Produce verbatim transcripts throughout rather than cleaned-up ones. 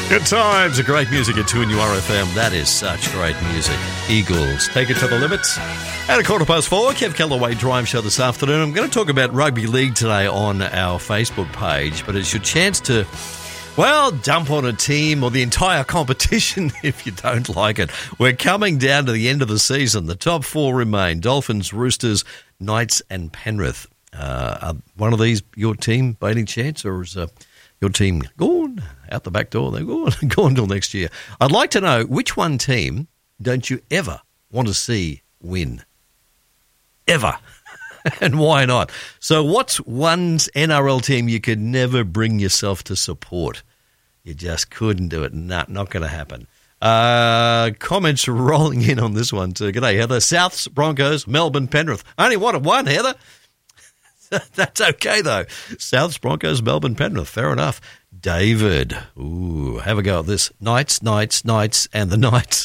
Good times, a great music at two N U R F M. That is such great music. Eagles, take it to the limits. At a quarter past four, Kev Callaway Drive Show this afternoon. I'm going to talk about rugby league today on our Facebook page, but it's your chance to, well, dump on a team or the entire competition if you don't like it. We're coming down to the end of the season. The top four remain: Dolphins, Roosters, Knights and Penrith. Uh, are one of these your team by any chance, or is uh, your team gone out the back door? They're gone, gone until next year. I'd like to know, which one team don't you ever want to see win? Ever. And why not? So what's one N R L team you could never bring yourself to support? You just couldn't do it. Nah, not going to happen. Uh, comments rolling in on this one too. G'day, Heather. Souths, Broncos, Melbourne, Penrith. Only wanted one, Heather. That's okay, though. Souths, Broncos, Melbourne, Penrith. Fair enough. David. Ooh, have a go at this. Knights, Knights, Knights, and the Knights.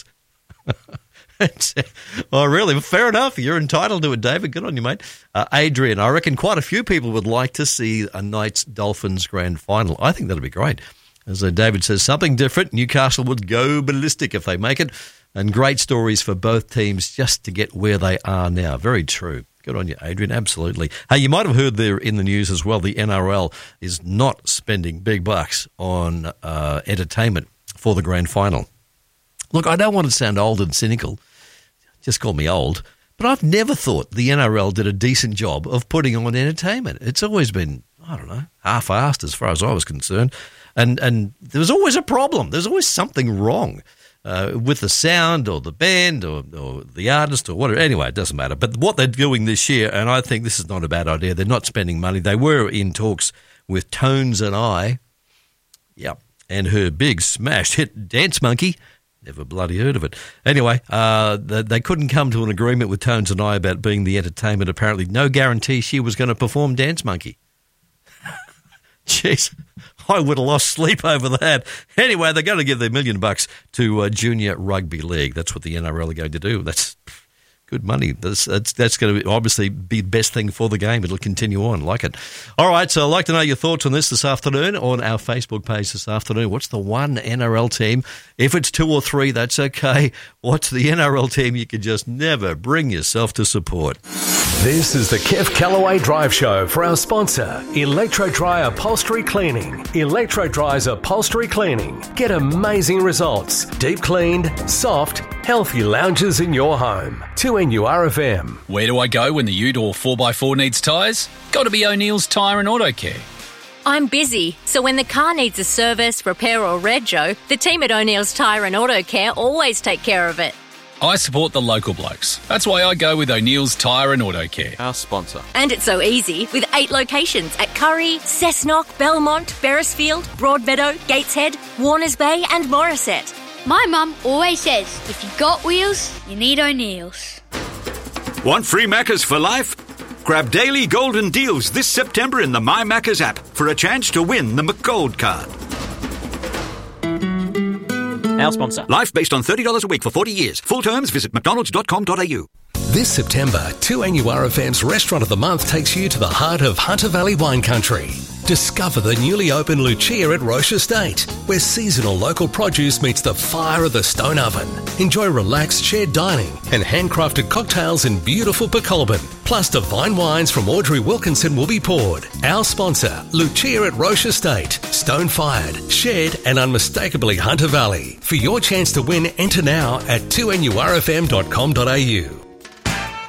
Oh, really? Fair enough. You're entitled to it, David. Good on you, mate. Uh, Adrian, I reckon quite a few people would like to see a Knights-Dolphins grand final. I think that'd be great. As uh, David says, something different. Newcastle would go ballistic if they make it. And great stories for both teams just to get where they are now. Very true. Good on you, Adrian. Absolutely. Hey, you might have heard there in the news as well, the N R L is not spending big bucks on uh, entertainment for the grand final. Look, I don't want to sound old and cynical. Just call me old. But I've never thought the N R L did a decent job of putting on entertainment. It's always been, I don't know, half-assed as far as I was concerned. And and there was always a problem. There's always something wrong. Uh, with the sound or the band or, or the artist or whatever. Anyway, it doesn't matter. But what they're doing this year, and I think this is not a bad idea, they're not spending money. They were in talks with Tones and I, yep, and her big smash hit Dance Monkey. Never bloody heard of it. Anyway, uh, they, they couldn't come to an agreement with Tones and I about being the entertainment. Apparently, no guarantee she was going to perform Dance Monkey. Jeez, I would have lost sleep over that. Anyway, they're going to give their million bucks to uh, Junior Rugby League. That's what the N R L are going to do. That's good money. That's, that's, that's going to obviously be the best thing for the game. It'll continue on. Like it. All right, so I'd like to know your thoughts on this this afternoon on our Facebook page this afternoon. What's the one N R L team? If it's two or three, that's okay. What's the N R L team you could just never bring yourself to support? This is the Kev Callaway Drive Show for our sponsor, Electro Dry Upholstery Cleaning. Electro Dry's Upholstery Cleaning. Get amazing results. Deep cleaned, soft, healthy lounges in your home. two N U R F M. Where do I go when the ute or four by four needs tyres? Got to be O'Neill's Tyre and Auto Care. I'm busy, so when the car needs a service, repair or rego, the team at O'Neill's Tyre and Auto Care always take care of it. I support the local blokes. That's why I go with O'Neill's Tyre and Auto Care. Our sponsor. And it's so easy with eight locations at Curry, Cessnock, Belmont, Beresfield, Broadmeadow, Gateshead, Warners Bay and Morisset. My mum always says, if you got wheels, you need O'Neill's. Want free Maccas for life? Grab daily golden deals this September in the My Maccas app for a chance to win the McGold card. Our sponsor. Life based on thirty dollars a week for forty years. Full terms, visit mcdonalds dot com dot a u. This September, two N U R F M's Restaurant of the Month takes you to the heart of Hunter Valley wine country. Discover the newly opened Lucia at Roche Estate, where seasonal local produce meets the fire of the stone oven. Enjoy relaxed shared dining and handcrafted cocktails in beautiful Pecolbin. Plus divine wines from Audrey Wilkinson will be poured. Our sponsor, Lucia at Roche Estate. Stone-fired, shared and unmistakably Hunter Valley. For your chance to win, enter now at two N U R F M dot com dot a u.